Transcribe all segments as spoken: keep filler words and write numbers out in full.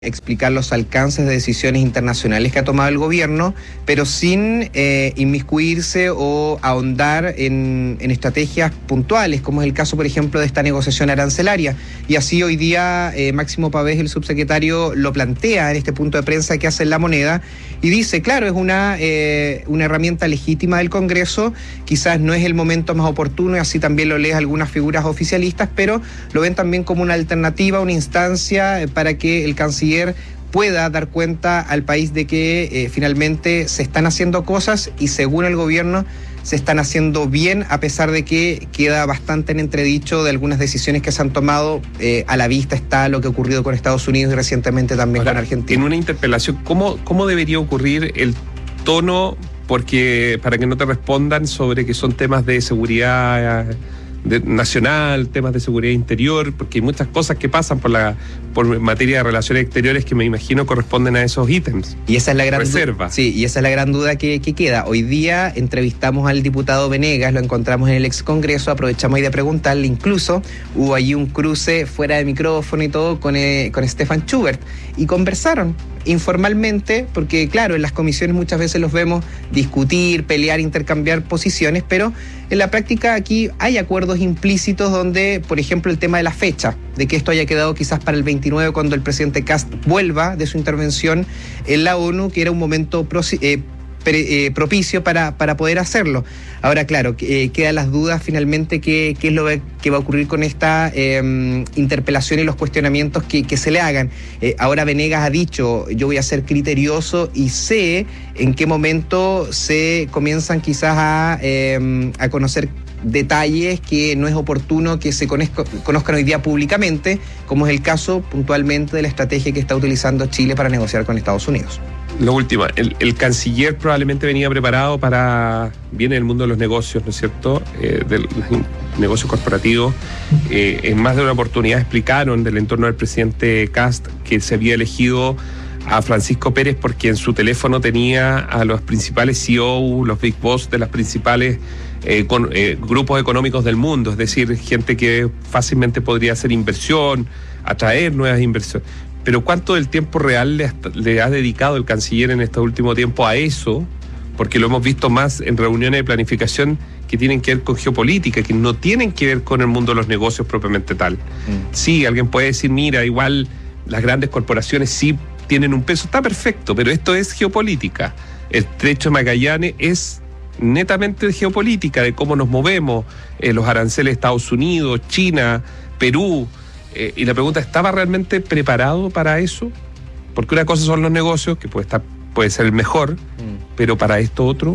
explicar los alcances de decisiones internacionales que ha tomado el gobierno, pero sin eh, inmiscuirse o ahondar en, en estrategias puntuales, como es el caso, por ejemplo, de esta negociación arancelaria. Y así hoy día eh, Máximo Pavés, el subsecretario, lo plantea en este punto de prensa que hace en La Moneda y dice, claro, es una, eh, una herramienta legítima del Congreso, quizás no es el momento más oportuno y así también lo leen algunas figuras oficialistas, pero lo ven también como una alternativa, una instancia para que el canciller pueda dar cuenta al país de que eh, finalmente se están haciendo cosas y según el gobierno se están haciendo bien, a pesar de que queda bastante en entredicho de algunas decisiones que se han tomado. Eh, a la vista está lo que ha ocurrido con Estados Unidos y recientemente también Ahora, con Argentina. En una interpelación, ¿cómo, cómo debería ocurrir el tono? Porque para que no te respondan sobre que son temas de seguridad De nacional, temas de seguridad interior, porque hay muchas cosas que pasan por la por materia de relaciones exteriores que me imagino corresponden a esos ítems. Y esa es la gran reserva. Du- sí, y esa es la gran duda que, que queda. Hoy día entrevistamos al diputado Venegas, lo encontramos en el ex Congreso, aprovechamos ahí de preguntarle, incluso hubo allí un cruce fuera de micrófono y todo con, eh, con Stefan Schubert, y conversaron informalmente, porque claro, en las comisiones muchas veces los vemos discutir, pelear, intercambiar posiciones, pero en la práctica aquí hay acuerdos implícitos donde, por ejemplo, el tema de la fecha, de que esto haya quedado quizás para el veintinueve cuando el presidente Kast vuelva de su intervención en la ONU, que era un momento prosi- eh, pre- eh, propicio para, para poder hacerlo. Ahora, claro, eh, quedan las dudas finalmente qué, qué es lo que va a ocurrir con esta eh, interpelación y los cuestionamientos que, que se le hagan. Eh, ahora Venegas ha dicho, yo voy a ser criterioso y sé en qué momento se comienzan quizás a, eh, a conocer detalles que no es oportuno que se conozca, conozcan hoy día públicamente, como es el caso puntualmente de la estrategia que está utilizando Chile para negociar con Estados Unidos. Lo último, el, el canciller probablemente venía preparado para, viene del mundo de los negocios, ¿no es cierto?, eh, de los negocios corporativos. Eh, en más de una oportunidad explicaron del entorno del presidente Kast que se había elegido a Francisco Pérez porque en su teléfono tenía a los principales C E O, los big boss de las principales eh, con, eh, grupos económicos del mundo, es decir, gente que fácilmente podría hacer inversión, atraer nuevas inversiones. Pero ¿cuánto del tiempo real le, le ha dedicado el canciller en este último tiempo a eso? Porque lo hemos visto más en reuniones de planificación que tienen que ver con geopolítica, que no tienen que ver con el mundo de los negocios propiamente tal. Mm. Sí, alguien puede decir, mira, igual las grandes corporaciones sí tienen un peso, está perfecto, pero esto es geopolítica. El Estrecho de Magallanes es netamente de geopolítica, de cómo nos movemos, eh, los aranceles de Estados Unidos, China, Perú. Eh, y la pregunta, ¿estaba realmente preparado para eso? Porque una cosa son los negocios, que puede estar, puede ser el mejor, mm. pero para esto otro...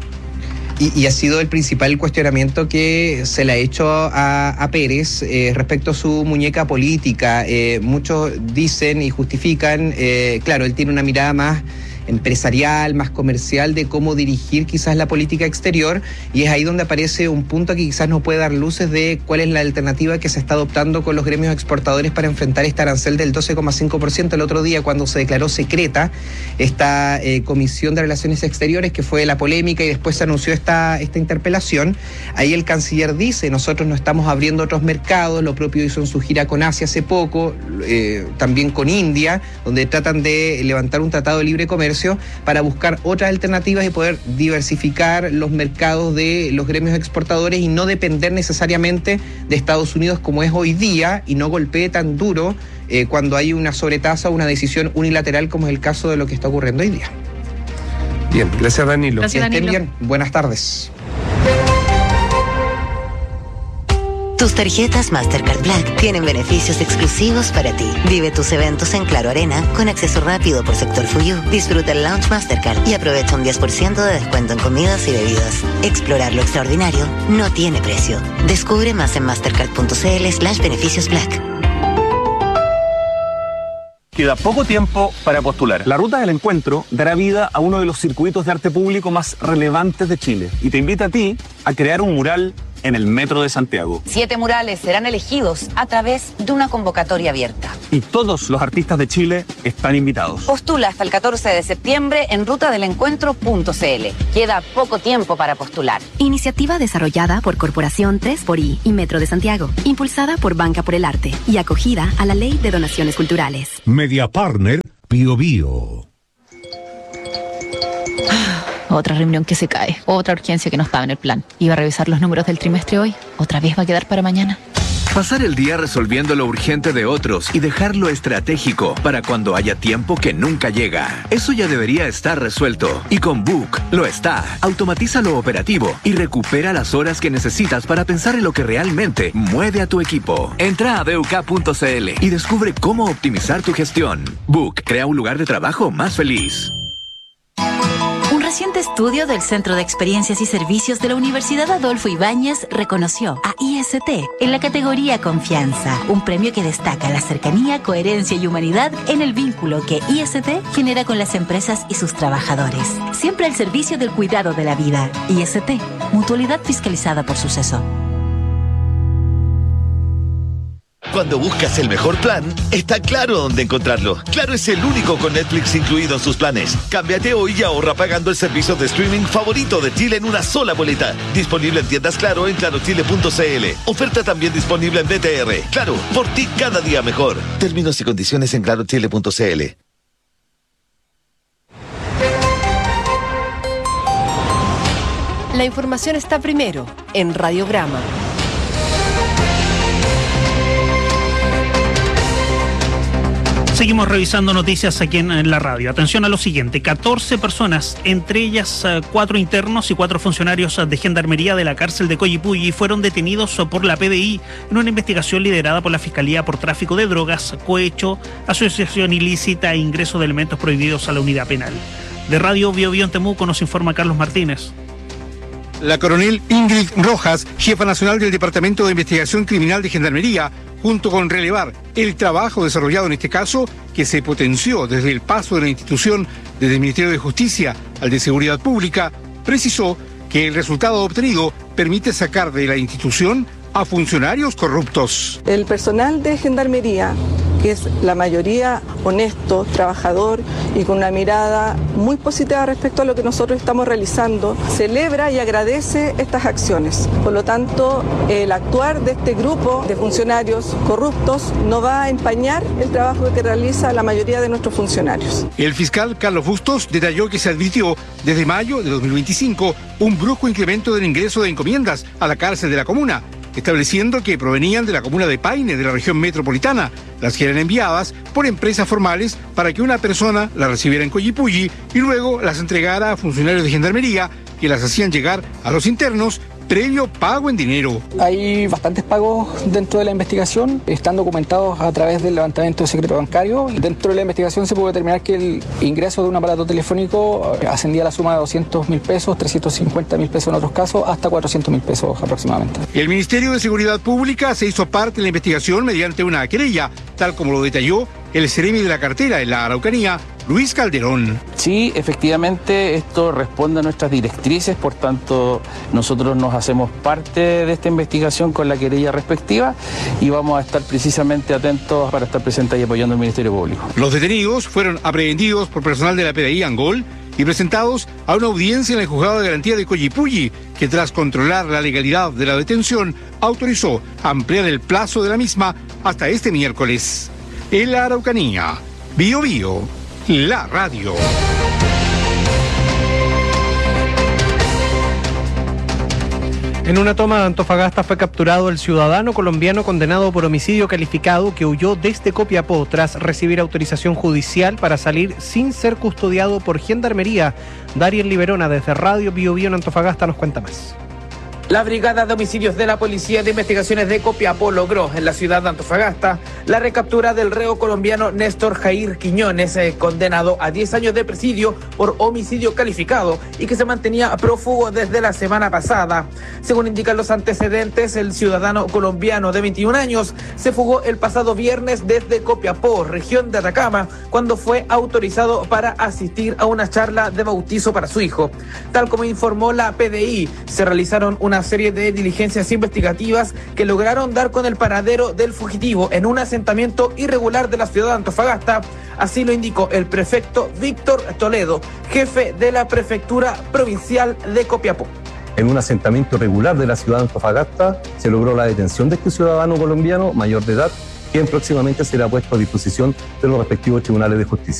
Y, y ha sido el principal cuestionamiento que se le ha hecho a, a Pérez eh, respecto a su muñeca política. Eh, muchos dicen y justifican, eh, claro, él tiene una mirada más empresarial, más comercial de cómo dirigir quizás la política exterior, y es ahí donde aparece un punto que quizás nos puede dar luces de cuál es la alternativa que se está adoptando con los gremios exportadores para enfrentar este arancel del doce coma cinco por ciento. El otro día, cuando se declaró secreta esta eh, Comisión de Relaciones Exteriores, que fue la polémica y después se anunció esta, esta interpelación, ahí el canciller dice, nosotros no estamos abriendo otros mercados, lo propio hizo en su gira con Asia hace poco, eh, también con India, donde tratan de levantar un tratado de libre comercio para buscar otras alternativas y poder diversificar los mercados de los gremios exportadores y no depender necesariamente de Estados Unidos como es hoy día y no golpee tan duro eh, cuando hay una sobretasa o una decisión unilateral como es el caso de lo que está ocurriendo hoy día. Bien, gracias Danilo. Gracias, Danilo. Que estén bien, buenas tardes. Tus tarjetas Mastercard Black tienen beneficios exclusivos para ti. Vive tus eventos en Claro Arena con acceso rápido por sector Fuyu. Disfruta el Lounge Mastercard y aprovecha un diez por ciento de descuento en comidas y bebidas. Explorar lo extraordinario no tiene precio. Descubre más en mastercard.cl slash beneficios black. Queda poco tiempo para postular. La Ruta del Encuentro dará vida a uno de los circuitos de arte público más relevantes de Chile y te invita a ti a crear un mural en el Metro de Santiago. Siete murales serán elegidos a través de una convocatoria abierta. Y todos los artistas de Chile están invitados. Postula hasta el catorce de septiembre en ruta del encuentro punto c l. Queda poco tiempo para postular. Iniciativa desarrollada por Corporación tres por I y Metro de Santiago, impulsada por Banca por el Arte y acogida a la Ley de Donaciones Culturales. Media Partner Bio Bio. Otra reunión que se cae, otra urgencia que no estaba en el plan. Iba a revisar los números del trimestre hoy, otra vez va a quedar para mañana. Pasar el día resolviendo lo urgente de otros y dejar lo estratégico para cuando haya tiempo que nunca llega. Eso ya debería estar resuelto. Y con Book lo está. Automatiza lo operativo y recupera las horas que necesitas para pensar en lo que realmente mueve a tu equipo. Entra a b u k punto c l y descubre cómo optimizar tu gestión. Book crea un lugar de trabajo más feliz. Un reciente estudio del Centro de Experiencias y Servicios de la Universidad Adolfo Ibáñez reconoció a I S T en la categoría Confianza, un premio que destaca la cercanía, coherencia y humanidad en el vínculo que I S T genera con las empresas y sus trabajadores. Siempre al servicio del cuidado de la vida. I S T, mutualidad fiscalizada por Suceso. Cuando buscas el mejor plan, está Claro dónde encontrarlo. Claro es el único con Netflix incluido en sus planes. Cámbiate hoy y ahorra pagando el servicio de streaming favorito de Chile en una sola boleta. Disponible en tiendas Claro en claro chile punto c l. Oferta también disponible en B T R. Claro, por ti cada día mejor. Términos y condiciones en claro chile punto c l. La información está primero en Radiograma. Seguimos revisando noticias aquí en la radio. Atención a lo siguiente, catorce personas, entre ellas cuatro internos y cuatro funcionarios de Gendarmería de la cárcel de Coyipulli, fueron detenidos por la P D I en una investigación liderada por la Fiscalía por tráfico de drogas, cohecho, asociación ilícita e ingreso de elementos prohibidos a la unidad penal. De Radio Bio Bio en Temuco nos informa Carlos Martínez. La coronel Ingrid Rojas, jefa nacional del Departamento de Investigación Criminal de Gendarmería, junto con relevar el trabajo desarrollado en este caso, que se potenció desde el paso de la institución desde el Ministerio de Justicia al de Seguridad Pública, precisó que el resultado obtenido permite sacar de la institución a funcionarios corruptos. El personal de Gendarmería, que es la mayoría honesto, trabajador y con una mirada muy positiva respecto a lo que nosotros estamos realizando, celebra y agradece estas acciones. Por lo tanto, el actuar de este grupo de funcionarios corruptos no va a empañar el trabajo que realiza la mayoría de nuestros funcionarios. El fiscal Carlos Bustos detalló que se advirtió desde mayo de dos mil veinticinco un brusco incremento del ingreso de encomiendas a la cárcel de la comuna, estableciendo que provenían de la comuna de Paine, de la región metropolitana, las que eran enviadas por empresas formales para que una persona las recibiera en Coyipulli y luego las entregara a funcionarios de Gendarmería que las hacían llegar a los internos previo pago en dinero. Hay bastantes pagos dentro de la investigación, están documentados a través del levantamiento de secreto bancario. Dentro de la investigación se pudo determinar que el ingreso de un aparato telefónico ascendía a la suma de doscientos mil pesos, trescientos cincuenta mil pesos en otros casos, hasta cuatrocientos mil pesos aproximadamente. El Ministerio de Seguridad Pública se hizo parte de la investigación mediante una querella, tal como lo detalló el Ceremi de la cartera en la Araucanía, Luis Calderón. Sí, efectivamente, esto responde a nuestras directrices, por tanto, nosotros nos hacemos parte de esta investigación con la querella respectiva y vamos a estar precisamente atentos para estar presentes y apoyando al Ministerio Público. Los detenidos fueron aprehendidos por personal de la P D I Angol y presentados a una audiencia en el Juzgado de Garantía de Coyipulli, que tras controlar la legalidad de la detención, autorizó ampliar el plazo de la misma hasta este miércoles. En la Araucanía, Bio Bio, la radio. En una toma de Antofagasta fue capturado el ciudadano colombiano condenado por homicidio calificado que huyó desde Copiapó tras recibir autorización judicial para salir sin ser custodiado por Gendarmería. Dariel Liberona desde Radio Bio Bio en Antofagasta nos cuenta más. La Brigada de Homicidios de la Policía de Investigaciones de Copiapó logró en la ciudad de Antofagasta la recaptura del reo colombiano Néstor Jair Quiñones, eh, condenado a diez años de presidio por homicidio calificado y que se mantenía prófugo desde la semana pasada. Según indican los antecedentes, el ciudadano colombiano de veintiún años se fugó el pasado viernes desde Copiapó, región de Atacama, cuando fue autorizado para asistir a una charla de bautizo para su hijo. Tal como informó la P D I, se realizaron una serie de diligencias investigativas que lograron dar con el paradero del fugitivo en un asentamiento irregular de la ciudad de Antofagasta. Así lo indicó el prefecto Víctor Toledo, jefe de la prefectura provincial de Copiapó. En un asentamiento irregular de la ciudad de Antofagasta se logró la detención de este ciudadano colombiano mayor de edad, quien próximamente será puesto a disposición de los respectivos tribunales de justicia.